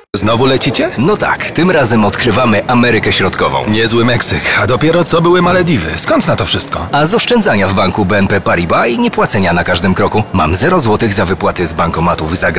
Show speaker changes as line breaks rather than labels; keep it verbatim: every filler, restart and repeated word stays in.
Znowu lecicie?
No tak, tym razem odkrywamy Amerykę Środkową.
Niezły Meksyk, a dopiero co były Malediwy. Skąd na to wszystko?
A z oszczędzania w banku B N P Paribas i niepłacenia na każdym kroku mam zero złotych za wypłaty z bankomatów za